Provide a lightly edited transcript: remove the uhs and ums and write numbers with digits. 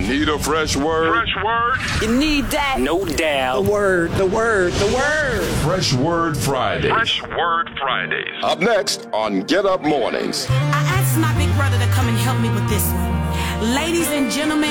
Need a fresh word? Fresh word? You need that. No doubt. The word, the word, the word. Fresh Word Fridays. Fresh Word Fridays. Up next on Get Up Mornings. I asked my big brother to come and help me with this one. Ladies and gentlemen,